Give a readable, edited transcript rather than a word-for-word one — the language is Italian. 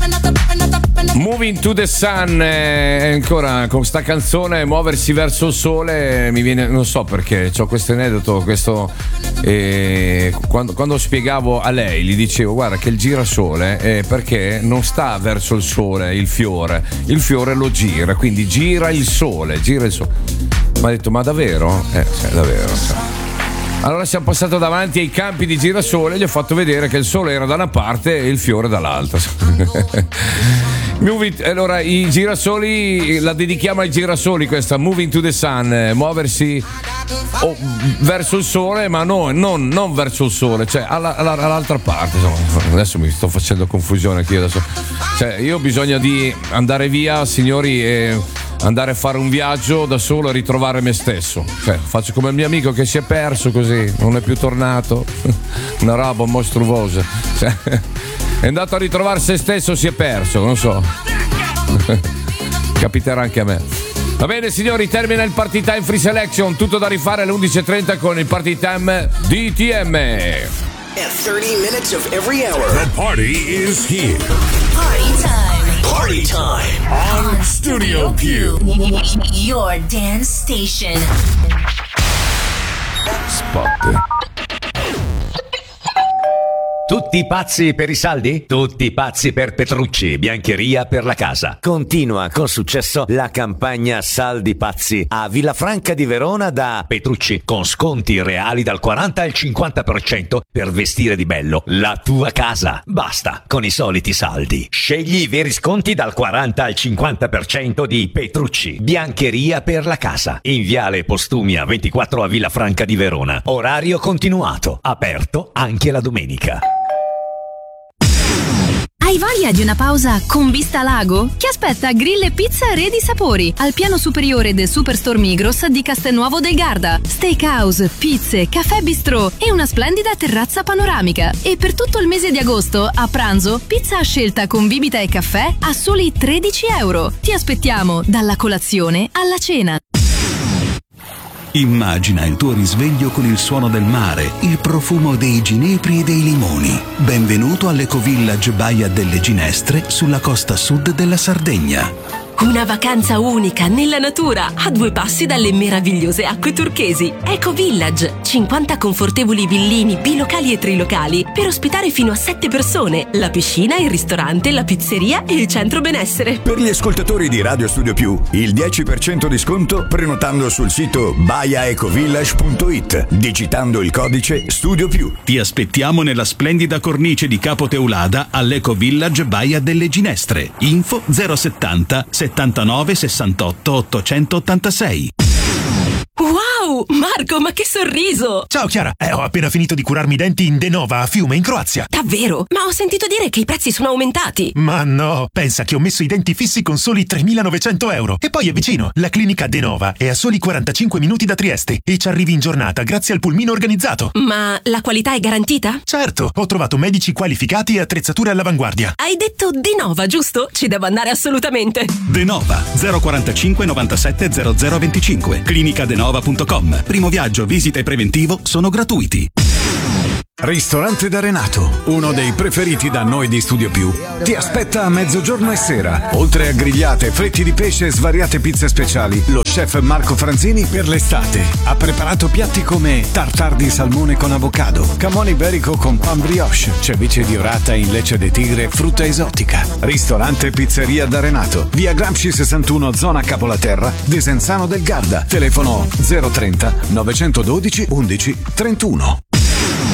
Moving to the Sun, ancora con sta canzone, muoversi verso il sole, mi viene, non so perché, c'ho questo aneddoto, quando spiegavo a lei, gli dicevo guarda che il girasole è perché non sta verso il sole il fiore lo gira, quindi gira il sole. Mi ha detto ma davvero? Sì, davvero. Allora siamo passati davanti ai campi di girasole e gli ho fatto vedere che il sole era da una parte e il fiore dall'altra. Allora i girasoli, la dedichiamo ai girasoli questa, Moving to the Sun, muoversi verso il sole, ma non verso il sole, cioè all'altra parte. Adesso mi sto facendo confusione anche io adesso. Cioè io ho bisogno di andare via, signori, e andare a fare un viaggio da solo e ritrovare me stesso. Cioè, faccio come il mio amico che si è perso così, non è più tornato. Una roba mostruosa. Cioè, è andato a ritrovare se stesso, si è perso, non so. Capiterà anche a me. Va bene signori, termina il Party Time Free Selection, tutto da rifare alle 11.30 con il Party Time DTM. At 30 minutes of every hour, the party is here. Party time. Party time On Studio Q. Your dance station. Spot. Tutti pazzi per i saldi? Tutti pazzi per Petrucci, biancheria per la casa. Continua con successo la campagna Saldi Pazzi a Villafranca di Verona da Petrucci, con sconti reali dal 40 al 50% per vestire di bello la tua casa. Basta con i soliti saldi. Scegli i veri sconti dal 40 al 50% di Petrucci, biancheria per la casa. In Viale Postumia 24 a Villafranca di Verona. Orario continuato, aperto anche la domenica. Hai voglia di una pausa con vista lago? Chi aspetta Grill e Pizza Re di Sapori al piano superiore del Superstore Migros di Castelnuovo del Garda. Steakhouse, pizze, caffè bistrò e una splendida terrazza panoramica. E per tutto il mese di agosto, a pranzo, pizza a scelta con bibita e caffè a soli €13. Ti aspettiamo dalla colazione alla cena. Immagina il tuo risveglio con il suono del mare, il profumo dei ginepri e dei limoni. Benvenuto all'Ecovillage Baia delle Ginestre sulla costa sud della Sardegna. Una vacanza unica nella natura, a 2 passi dalle meravigliose acque turchesi. Ecovillage, 50 confortevoli villini bilocali e trilocali per ospitare fino a 7 persone, la piscina, il ristorante, la pizzeria e il centro benessere. Per gli ascoltatori di Radio Studio Più, il 10% di sconto prenotando sul sito baiaecovillage.it, digitando il codice Studio Più. Ti aspettiamo nella splendida cornice di Capo Teulada all'Ecovillage Baia delle Ginestre. Info 070 79 68 886. Wow, Marco, ma che sorriso! Ciao Chiara, ho appena finito di curarmi i denti in Denova a Fiume, in Croazia. Davvero? Ma ho sentito dire che i prezzi sono aumentati. Ma no, pensa che ho messo i denti fissi con soli €3.900. E poi è vicino, la clinica Denova è a soli 45 minuti da Trieste e ci arrivi in giornata grazie al pulmino organizzato. Ma la qualità è garantita? Certo, ho trovato medici qualificati e attrezzature all'avanguardia. Hai detto Denova, giusto? Ci devo andare assolutamente. Denova 045 97 0025. Clinica Denova.com. Primo viaggio, visita e preventivo sono gratuiti. Ristorante da Renato, uno dei preferiti da noi di Studio Più, ti aspetta a mezzogiorno e sera. Oltre a grigliate, fritti di pesce e svariate pizze speciali, lo chef Marco Franzini per l'estate ha preparato piatti come tartare di salmone con avocado, camone iberico con pan brioche, ceviche di orata in lecce de tigre, frutta esotica. Ristorante Pizzeria da Renato, via Gramsci 61, zona Capolaterra, Desenzano del Garda. Telefono 030 912 11 31.